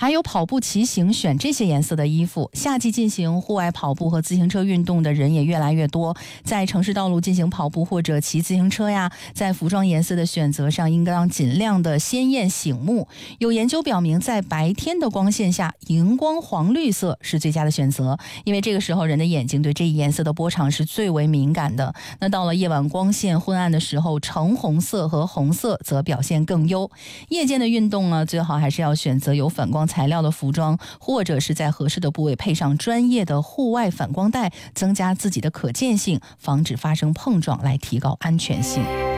还有跑步、骑行选这些颜色的衣服。夏季进行户外跑步和自行车运动的人也越来越多，在城市道路进行跑步或者骑自行车呀，在服装颜色的选择上应当尽量的鲜艳醒目。有研究表明，在白天的光线下，荧光黄绿色是最佳的选择，因为这个时候人的眼睛对这一颜色的波长是最为敏感的。那到了夜晚光线昏暗的时候，橙红色和红色则表现更优。夜间的运动呢，最好还是要选择有反光材料的服装，或者是在合适的部位配上专业的户外反光带，增加自己的可见性，防止发生碰撞，来提高安全性。